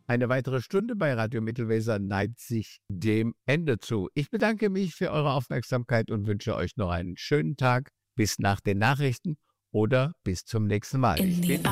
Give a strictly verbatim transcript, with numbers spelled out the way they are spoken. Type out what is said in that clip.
Eine weitere Stunde bei Radio Mittelweser neigt sich dem Ende zu. Ich bedanke mich für eure Aufmerksamkeit und wünsche euch noch einen schönen Tag. Bis nach den Nachrichten oder bis zum nächsten Mal. Ich bin